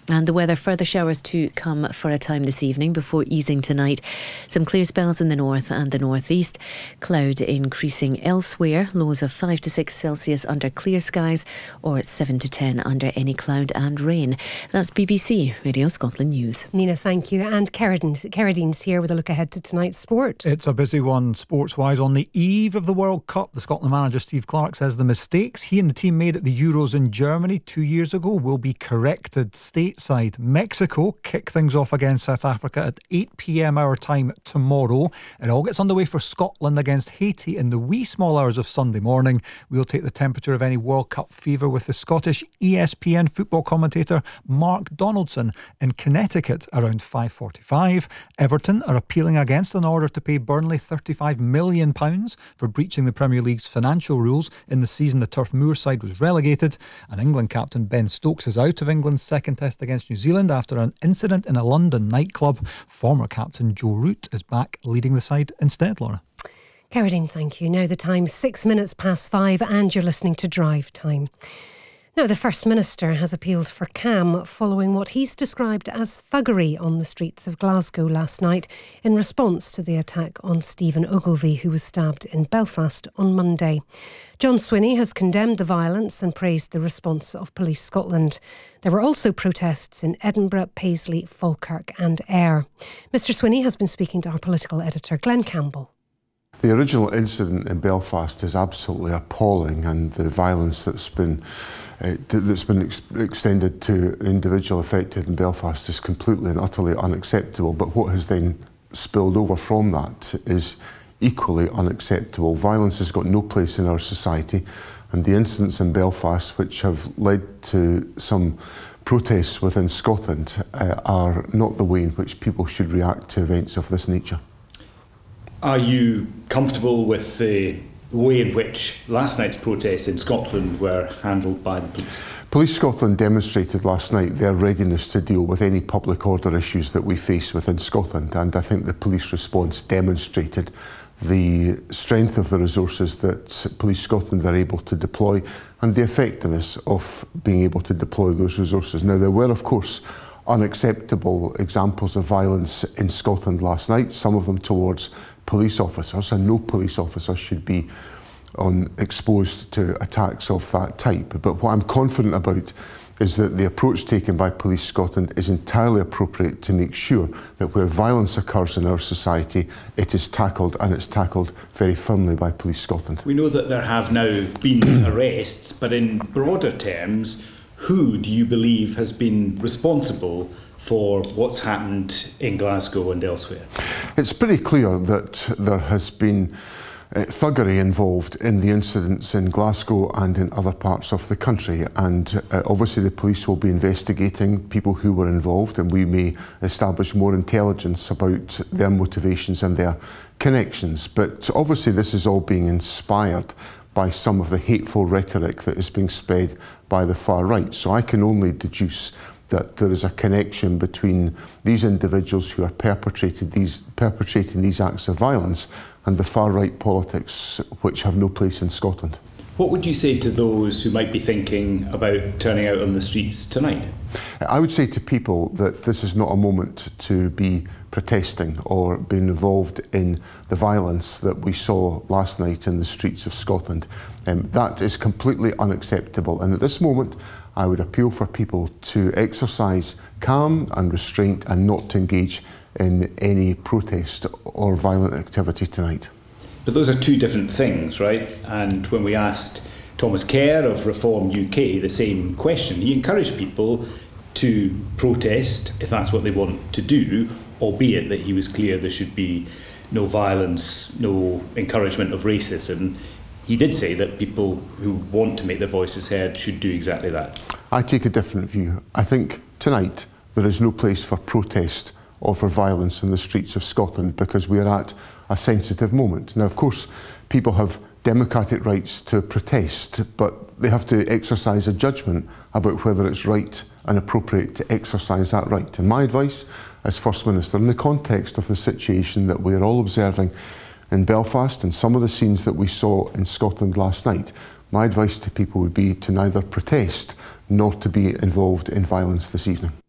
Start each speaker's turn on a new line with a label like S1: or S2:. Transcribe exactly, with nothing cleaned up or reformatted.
S1: And the weather, further showers to come for a time this evening before easing tonight. Some clear spells in the north and the northeast. Cloud increasing elsewhere. Lows of five to six Celsius under clear skies, or seven to ten under any cloud and rain. That's B B C Radio Scotland News.
S2: Nina, thank you. And Carradine's here with a look ahead to tonight's sport.
S3: It's a busy one sports-wise. On the eve of the World Cup, the Scotland manager Steve Clarke says the mistakes he and the team made at the Euros in Germany two years ago will be corrected stateside. Mexico kick things off against South Africa at eight p m our time tomorrow. It all gets underway for Scotland against Haiti in the wee small hours of Sunday morning. We'll take the temperature of any World Cup fever with the Scottish E S P N football commentator Mark Donaldson in Connecticut around five forty-five. Everton are appealing against an order to pay Burnley thirty-five million pounds for breaching the Premier League's financial rules in the season the Turf Moor side was relegated. And England captain Ben Stokes is out of England's second test against New Zealand after an incident in a London nightclub. Former captain Joe Root is back leading the side instead, Laura.
S2: Carradine, thank you. Now the time's six minutes past five and you're listening to Drive Time. Now, the First Minister has appealed for calm following what he's described as thuggery on the streets of Glasgow last night in response to the attack on Stephen Ogilvie, who was stabbed in Belfast on Monday. John Swinney has condemned the violence and praised the response of Police Scotland. There were also protests in Edinburgh, Paisley, Falkirk and Ayr. Mister Swinney has been speaking to our political editor, Glenn Campbell.
S4: The original incident in Belfast is absolutely appalling, and the violence that's been uh, that's been ex- extended to the individual affected in Belfast is completely and utterly unacceptable. But what has then spilled over from that is equally unacceptable. Violence has got no place in our society, and the incidents in Belfast, which have led to some protests within Scotland, uh, are not the way in which people should react to events of this nature.
S5: Are you comfortable with the way in which last night's protests in Scotland were handled by the police?
S4: Police Scotland demonstrated last night their readiness to deal with any public order issues that we face within Scotland, and I think the police response demonstrated the strength of the resources that Police Scotland are able to deploy and the effectiveness of being able to deploy those resources. Now, there were, of course, unacceptable examples of violence in Scotland last night, some of them towards police officers, and no police officer should be on, exposed to attacks of that type. But what I'm confident about is that the approach taken by Police Scotland is entirely appropriate to make sure that where violence occurs in our society, it is tackled, and it's tackled very firmly by Police Scotland.
S5: We know that there have now been arrests, but in broader terms, who do you believe has been responsible for what's happened in Glasgow and elsewhere?
S4: It's pretty clear that there has been uh, thuggery involved in the incidents in Glasgow and in other parts of the country, and uh, obviously the police will be investigating people who were involved, and we may establish more intelligence about their motivations and their connections. But obviously this is all being inspired by some of the hateful rhetoric that is being spread by the far right. So I can only deduce that there is a connection between these individuals who are perpetrated these, perpetrating these acts of violence and the far right politics which have no place in Scotland.
S5: What would you say to those who might be thinking about turning out on the streets tonight?
S4: I would say to people that this is not a moment to be protesting or being involved in the violence that we saw last night in the streets of Scotland. Um, that is completely unacceptable, and at this moment I would appeal for people to exercise calm and restraint and not to engage in any protest or violent activity tonight.
S5: But those are two different things, right? And when we asked Thomas Kerr of Reform U K the same question, he encouraged people to protest if that's what they want to do, albeit that he was clear there should be no violence, no encouragement of racism. He did say that people who want to make their voices heard should do exactly that.
S4: I take a different view. I think tonight there is no place for protest or for violence in the streets of Scotland, because we are at a sensitive moment. Now, of course, people have democratic rights to protest, but they have to exercise a judgment about whether it's right and appropriate to exercise that right. And my advice as First Minister, in the context of the situation that we are all observing in Belfast and some of the scenes that we saw in Scotland last night, my advice to people would be to neither protest nor to be involved in violence this evening.